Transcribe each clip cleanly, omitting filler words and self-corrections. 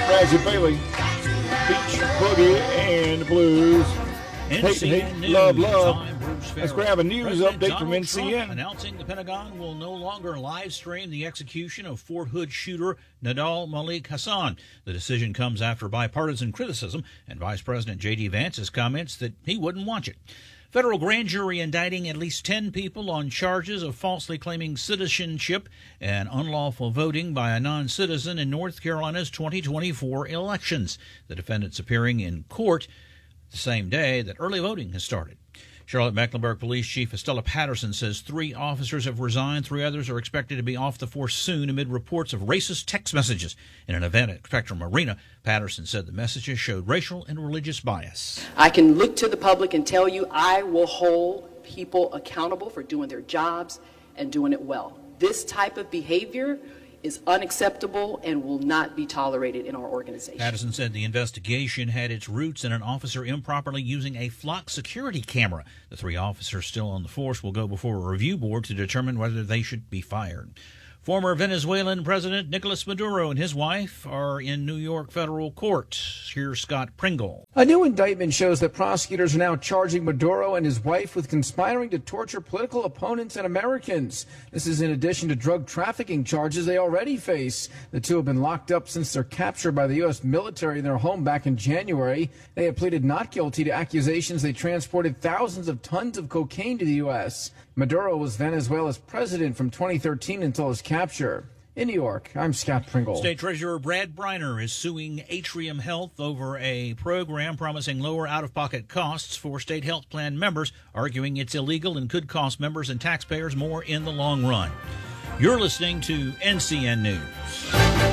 Razzie Bailey, Beach Boogie and Blues. NCN News. Love. I'm Bruce Farrell. Let's grab a news President update from Donald NCN. Trump announcing the Pentagon will no longer live stream the execution of Fort Hood shooter Nadal Malik Hassan. The decision comes after bipartisan criticism and Vice President J.D. Vance's comments that he wouldn't watch it. Federal grand jury indicting at least 10 people on charges of falsely claiming citizenship and unlawful voting by a non-citizen in North Carolina's 2024 elections. The defendants appearing in court the same day that early voting has started. Charlotte-Mecklenburg Police Chief Estella Patterson says 3 officers have resigned. 3 others are expected to be off the force soon amid reports of racist text messages. In an event at Spectrum Arena, Patterson said the messages showed racial and religious bias. I can look to the public and tell you I will hold people accountable for doing their jobs and doing it well. This type of behavior is unacceptable and will not be tolerated in our organization. Patterson said the investigation had its roots in an officer improperly using a flock security camera. The 3 officers still on the force will go before a review board to determine whether they should be fired. Former Venezuelan President Nicolas Maduro and his wife are in New York federal court. Here's Scott Pringle. A new indictment shows that prosecutors are now charging Maduro and his wife with conspiring to torture political opponents and Americans. This is in addition to drug trafficking charges they already face. The 2 have been locked up since their capture by the U.S. military in their home back in January. They have pleaded not guilty to accusations they transported thousands of tons of cocaine to the U.S. Maduro was Venezuela's president from 2013 until his capture. In New York, I'm Scott Pringle. State Treasurer Brad Briner is suing Atrium Health over a program promising lower out-of-pocket costs for state health plan members, arguing it's illegal and could cost members and taxpayers more in the long run. You're listening to NCN News.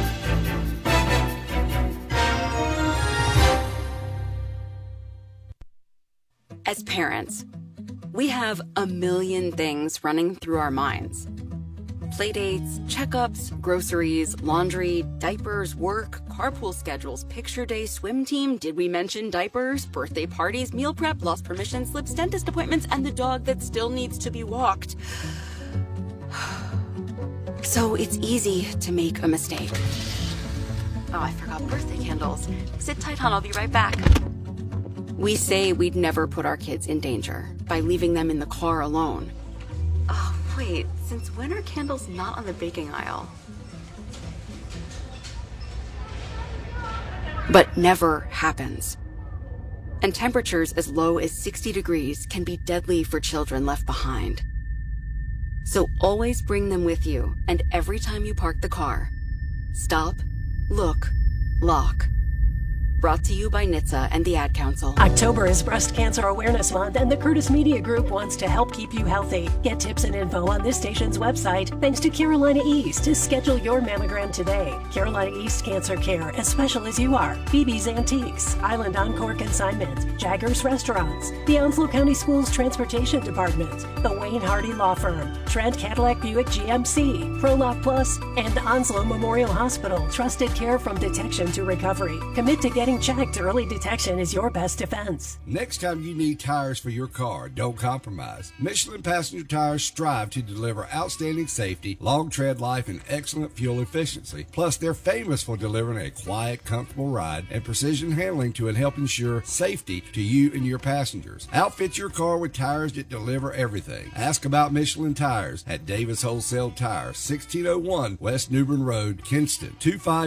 As parents, we have a million things running through our minds. Playdates, checkups, groceries, laundry, diapers, work, carpool schedules, picture day, swim team, did we mention diapers, birthday parties, meal prep, lost permission slips, dentist appointments, and the dog that still needs to be walked. So it's easy to make a mistake. Oh, I forgot birthday candles. Sit tight, hon, I'll be right back. We say we'd never put our kids in danger by leaving them in the car alone. Oh, wait, since when are candles not on the baking aisle? But never happens. And temperatures as low as 60 degrees can be deadly for children left behind. So always bring them with you, and every time you park the car, stop, look, lock. Brought to you by NHTSA and the Ad Council. October is Breast Cancer Awareness Month, and the Curtis Media Group wants to help keep you healthy. Get tips and info on this station's website, thanks to Carolina East. To schedule your mammogram today, Carolina East Cancer Care, as special as you are. BB's Antiques, Island Encore Consignment, Jaggers Restaurants, the Onslow County Schools Transportation Department, the Wayne Hardy Law Firm, Trent Cadillac Buick GMC, ProLock Plus, and Onslow Memorial Hospital. Trusted care from detection to recovery. Commit to getting checked. Early detection is your best defense. Next time you need tires for your car, don't compromise. Michelin Passenger Tires strive to deliver outstanding safety, long tread life, and excellent fuel efficiency. Plus, they're famous for delivering a quiet, comfortable ride and precision handling to help ensure safety to you and your passengers. Outfit your car with tires that deliver everything. Ask about Michelin Tires at Davis Wholesale Tire, 1601 West New Bern Road, Kinston,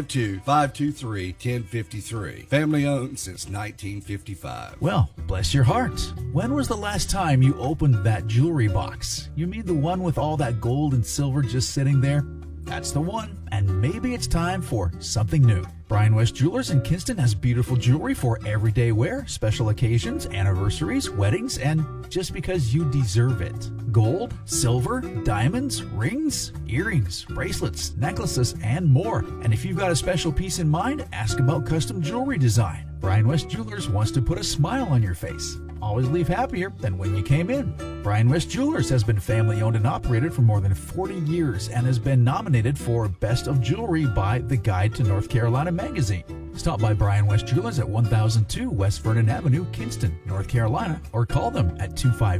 252-523-1053. Family owned since 1955. Well, bless your hearts. When was the last time you opened that jewelry box? You mean the one with all that gold and silver just sitting there? That's the one, and maybe it's time for something new. Brian West Jewelers in Kinston has beautiful jewelry for everyday wear, special occasions, anniversaries, weddings, and just because you deserve it. Gold, silver, diamonds, rings, earrings, bracelets, necklaces, and more. And if you've got a special piece in mind, ask about custom jewelry design. Brian West Jewelers wants to put a smile on your face. Always leave happier than when you came in. Brian West Jewelers has been family owned and operated for more than 40 years and has been nominated for Best of Jewelry by the Guide to North Carolina magazine. Stop by Brian West Jewelers at 1002 West Vernon Avenue, Kinston, North Carolina, or call them at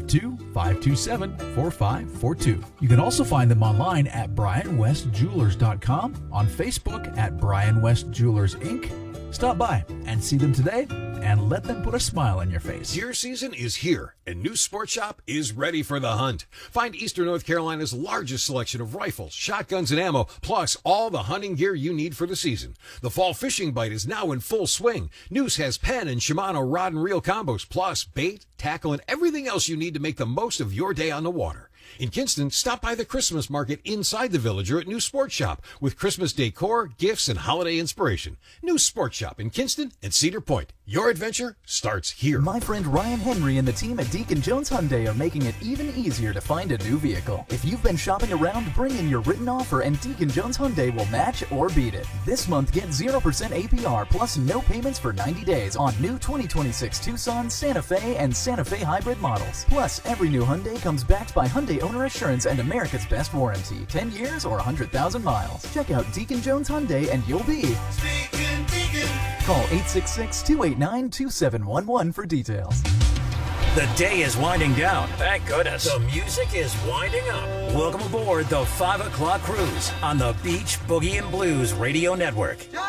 252-527-4542. You can also find them online at brianwestjewelers.com, on Facebook at Brian West Jewelers Inc., Stop by and see them today and let them put a smile on your face. Deer season is here, and New Sport Shop is ready for the hunt. Find Eastern North Carolina's largest selection of rifles, shotguns, and ammo, plus all the hunting gear you need for the season. The fall fishing bite is now in full swing. Noose has Penn and Shimano rod and reel combos, plus bait, tackle, and everything else you need to make the most of your day on the water. In Kinston, stop by the Christmas market inside the Villager at New Sport Shop with Christmas decor, gifts, and holiday inspiration. New Sport Shop in Kinston and Cedar Point. Your adventure starts here. My friend Ryan Henry and the team at Deacon Jones Hyundai are making it even easier to find a new vehicle. If you've been shopping around, bring in your written offer and Deacon Jones Hyundai will match or beat it. This month, get 0% APR plus no payments for 90 days on new 2026 Tucson, Santa Fe, and Santa Fe hybrid models. Plus, every new Hyundai comes backed by Hyundai Owner Assurance and America's Best Warranty, 10 years or 100,000 miles. Check out Deacon Jones Hyundai and you'll be Deacon. Call 866-289-2711 for details. The day is winding down. Thank goodness. The music is winding up. Welcome aboard the 5 o'clock cruise on the Beach Boogie and Blues Radio Network.